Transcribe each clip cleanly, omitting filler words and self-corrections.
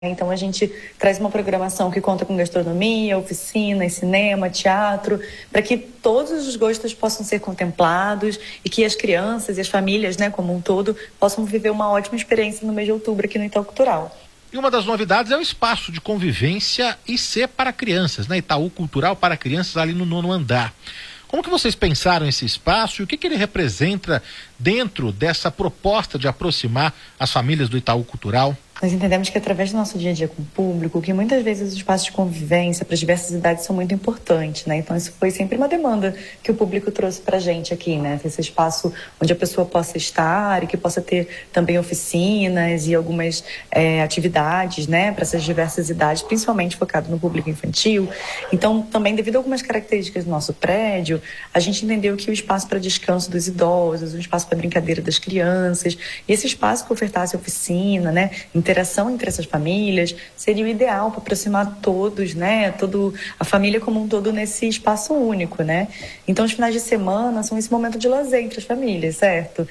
Então a gente traz uma programação que conta com gastronomia, oficinas, cinema, teatro, para que todos os gostos possam ser contemplados e que as crianças e as famílias, né, como um todo, possam viver uma ótima experiência no mês de outubro aqui no Itaú Cultural. E uma das novidades é o espaço de convivência IC para crianças, né? Itaú Cultural para crianças ali no 9º andar. Como que vocês pensaram esse espaço e o que ele representa dentro dessa proposta de aproximar as famílias do Itaú Cultural? Nós entendemos que através do nosso dia a dia com o público, que muitas vezes os espaços de convivência para as diversas idades são muito importantes, né? Então isso foi sempre uma demanda que o público trouxe para a gente aqui, né? Esse espaço onde a pessoa possa estar e que possa ter também oficinas e algumas atividades, né? Para essas diversas idades, principalmente focado no público infantil. Então também devido a algumas características do nosso prédio, a gente entendeu que o espaço para descanso dos idosos, um espaço para brincadeira das crianças, e esse espaço que ofertasse oficina, né? Interação entre essas famílias seria o ideal para aproximar todos, né? A família como um todo nesse espaço único, né? Então, os finais de semana são esse momento de lazer entre as famílias, certo?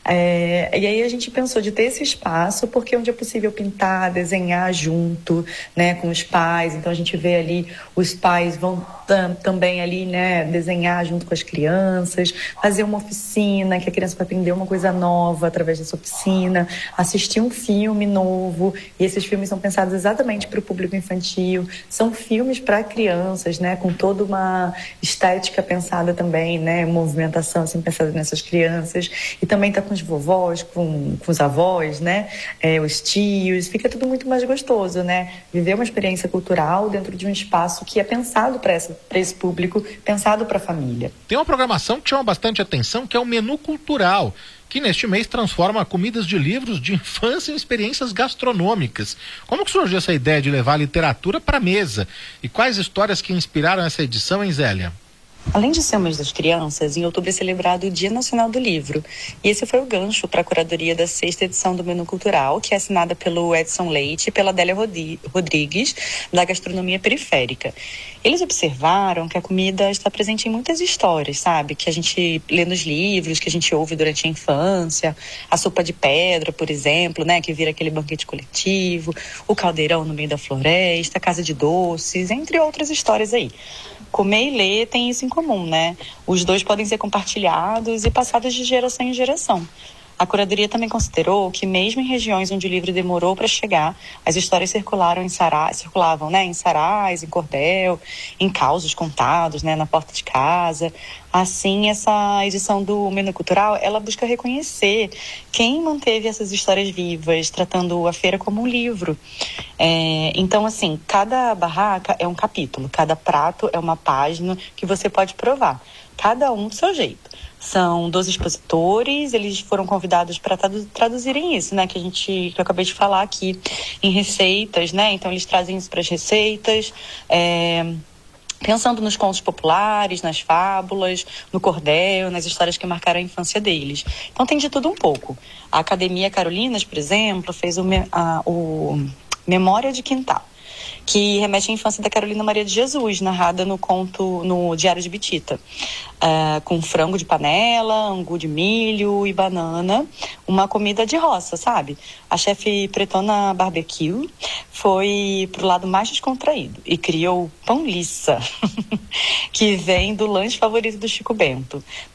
E aí a gente pensou de ter esse espaço porque é onde é possível pintar, desenhar junto, né, com os pais. Então a gente vê ali os pais vão também ali, né, desenhar junto com as crianças, fazer uma oficina que a criança vai aprender uma coisa nova através dessa oficina, assistir um filme novo, e esses filmes são pensados exatamente para o público infantil, são filmes para crianças, né, com toda uma estética pensada também, né, movimentação assim pensada nessas crianças, e também tá com os vovós, com os avós, né, os tios, fica tudo muito mais gostoso, né, viver uma experiência cultural dentro de um espaço que é pensado para esse público, pensado para a família. Tem uma programação que chama bastante atenção, que é o menu cultural, que neste mês transforma comidas de livros de infância em experiências gastronômicas. Como que surgiu essa ideia de levar a literatura para a mesa? E quais histórias que inspiraram essa edição, hein, Zélia? Além de ser o mês das crianças, em outubro é celebrado o Dia Nacional do Livro. E esse foi o gancho para a curadoria da 6ª edição do Menu Cultural, que é assinada pelo Edson Leite e pela Adélia Rodrigues, da Gastronomia Periférica. Eles observaram que a comida está presente em muitas histórias, sabe? Que a gente lê nos livros, que a gente ouve durante a infância. A sopa de pedra, por exemplo, né? Que vira aquele banquete coletivo. O caldeirão no meio da floresta, a casa de doces, entre outras histórias aí. Comer e ler tem isso em comum, né? Os dois podem ser compartilhados e passados de geração em geração. A curadoria também considerou que mesmo em regiões onde o livro demorou para chegar, as histórias circulavam, né, em sarais, em cordel, em causos contados, né, na porta de casa. Assim, essa edição do Menu Cultural, ela busca reconhecer quem manteve essas histórias vivas, tratando a feira como um livro. Então, assim, cada barraca é um capítulo, cada prato é uma página que você pode provar, cada um do seu jeito. São 12 expositores, eles foram convidados para traduzirem isso, né, que eu acabei de falar aqui, em receitas, né, então eles trazem isso para as receitas, pensando nos contos populares, nas fábulas, no cordel, nas histórias que marcaram a infância deles. Então tem de tudo um pouco. A Academia Carolinas, por exemplo, fez o Memória de Quintal, que remete à infância da Carolina Maria de Jesus, narrada no Diário de Bitita, com frango de panela, angu de milho e banana, uma comida de roça, sabe? A chefe Pretona Barbecue foi pro lado mais descontraído e criou pão liça, que vem do lanche favorito do Chico Bento.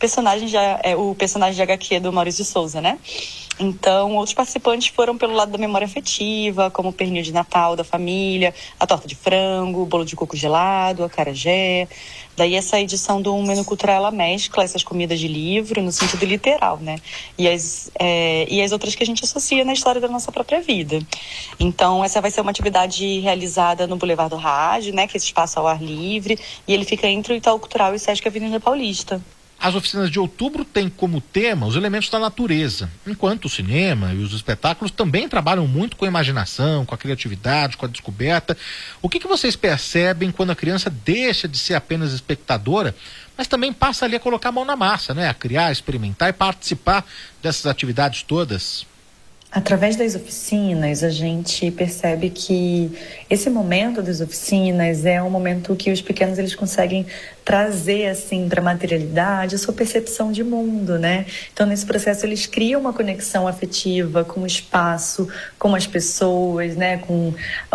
O personagem de HQ do Maurício de Souza, né? Então, outros participantes foram pelo lado da memória afetiva, como o pernil de Natal da família, a torta de frango, o bolo de coco gelado, a acarajé. Daí essa edição do Menu Cultural, ela mescla essas comidas de livro no sentido literal, né? E as outras que a gente associa na história da nossa própria vida. Então, essa vai ser uma atividade realizada no Boulevard do Rádio, né? Que é esse espaço ao ar livre, e ele fica entre o Itaú Cultural e o Sesc Avenida Paulista. As oficinas de outubro têm como tema os elementos da natureza, enquanto o cinema e os espetáculos também trabalham muito com a imaginação, com a criatividade, com a descoberta. O que vocês percebem quando a criança deixa de ser apenas espectadora, mas também passa ali a colocar a mão na massa, né? A criar, experimentar e participar dessas atividades todas? Através das oficinas, a gente percebe que esse momento das oficinas é um momento que os pequenos eles conseguem trazer assim para a materialidade a sua percepção de mundo, né? Então, nesse processo, eles criam uma conexão afetiva com o espaço, com as pessoas, né? Com